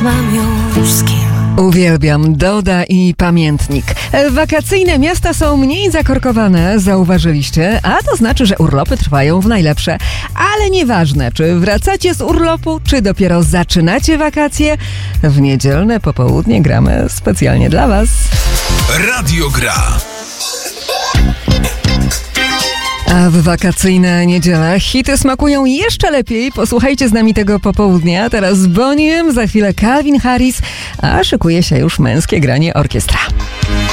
mam już z kim. Uwielbiam Doda i Pamiętnik. Wakacyjne miasta są mniej zakorkowane, zauważyliście, a to znaczy, że urlopy trwają w najlepsze. Ale nieważne, czy wracacie z urlopu, czy dopiero zaczynacie wakacje, w niedzielne popołudnie gramy specjalnie dla Was. Radio Gra. A w wakacyjne niedziele hity smakują jeszcze lepiej. Posłuchajcie z nami tego popołudnia. Teraz Bonnie M, za chwilę Calvin Harris, a szykuje się już męskie granie orkiestra.